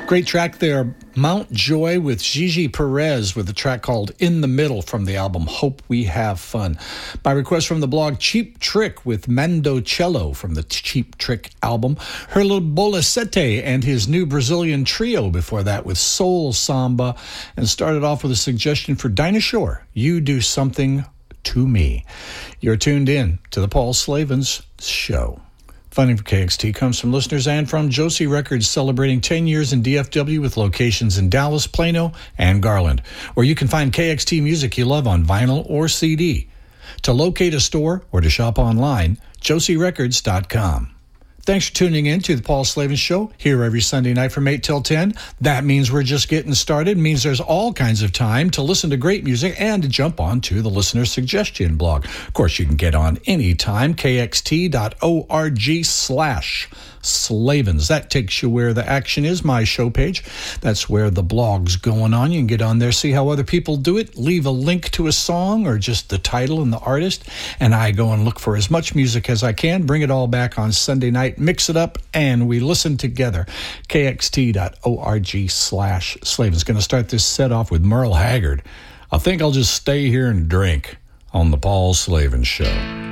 Great track there, Mount Joy with Gigi Perez with a track called In the Middle from the album Hope We Have Fun. By request from the blog, Cheap Trick with Mando Cello from the Cheap Trick album. Herlo Bolasete and his new Brazilian trio before that with Soul Samba. And started off with a suggestion for Dinah Shore, You Do Something to Me. You're tuned in to the Paul Slavens Show. Funding for KXT comes from listeners and from Josie Records, celebrating 10 years in DFW with locations in Dallas, Plano, and Garland, where you can find KXT music you love on vinyl or CD. To locate a store or to shop online, josierecords.com. Thanks for tuning in to the Paul Slavens Show, here every Sunday night from 8 till 10. That means we're just getting started. It means there's all kinds of time to listen to great music and to jump on to the listener suggestion blog. Of course, you can get on anytime, kxt.org/Slavens. That takes you where the action is, my show page. That's where the blog's going on. You can get on there, see how other people do it, leave a link to a song or just the title and the artist, and I go and look for as much music as I can, bring it all back on Sunday night, mix it up, and we listen together. kxt.org/Slavens. Going to start this set off with Merle Haggard. I think I'll just stay here and drink on the Paul Slavens Show.